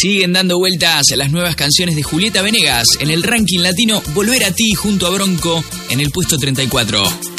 Siguen dando vueltas las nuevas canciones de Julieta Venegas. En el ranking latino, Volver a ti junto a Bronco en el puesto 34.